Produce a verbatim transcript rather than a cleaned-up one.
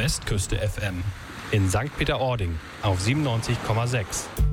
Westküste F M in Sankt Peter-Ording auf siebenundneunzig Komma sechs.